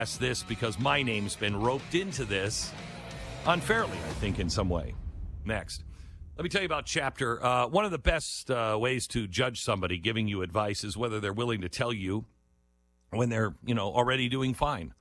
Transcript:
ask this because my name's been roped into this unfairly, I think, in some way. Next. Let me tell you about Chapter. One of the best ways to judge somebody giving you advice is whether they're willing to tell you when they're, already doing fine.